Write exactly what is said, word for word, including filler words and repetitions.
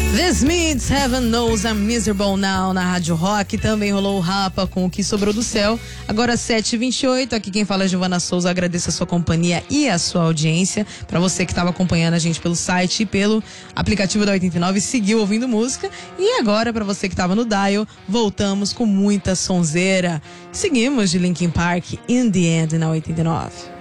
The Smiths, Heaven Knows I'm Miserable Now, na Rádio Rock. Também rolou o Rapa com O Que Sobrou do Céu. Agora sete e vinte e oito, aqui quem fala é Giovana Souza. Agradeço a sua companhia e a sua audiência. Pra você que estava acompanhando a gente pelo site e pelo aplicativo da oitenta e nove, seguiu ouvindo música. E agora, pra você que estava no dial, voltamos com muita sonzeira. Seguimos de Linkin Park, In The End, na oitenta e nove.